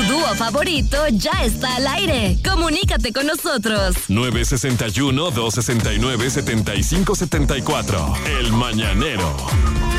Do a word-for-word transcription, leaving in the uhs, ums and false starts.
Tu dúo favorito ya está al aire. Comunícate con nosotros. nueve seis uno, dos seis nueve, siete cinco siete cuatro. El Mañanero.